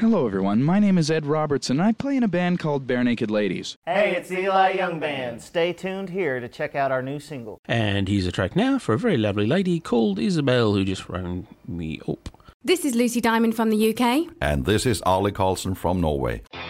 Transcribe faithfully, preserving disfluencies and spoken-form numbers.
Hello everyone, my name is Ed Robertson and I play in a band called Bare Naked Ladies. Hey, it's the Eli Young Band. Stay tuned here to check out our new single. And here's a track now for a very lovely lady called Isabel who just phoned me up. This is Lucy Diamond from the U K. And this is Arlie Carlson from Norway.